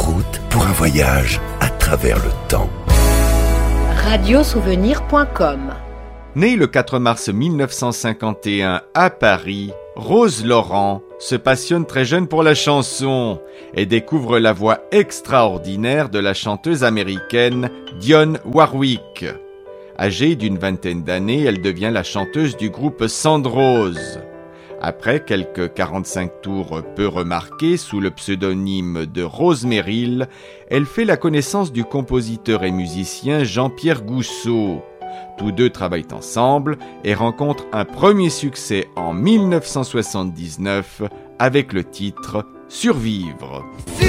route pour un voyage à travers le temps. Radiosouvenir.com. Née le 4 mars 1951 à Paris, Rose Laurent se passionne très jeune pour la chanson et découvre la voix extraordinaire de la chanteuse américaine Dionne Warwick. Âgée d'une vingtaine d'années, elle devient la chanteuse du groupe Sandrose. Après quelques 45 tours peu remarqués sous le pseudonyme de Rose Merrill, elle fait la connaissance du compositeur et musicien Jean-Pierre Gousseau. Tous deux travaillent ensemble et rencontrent un premier succès en 1979 avec le titre « Survivre ».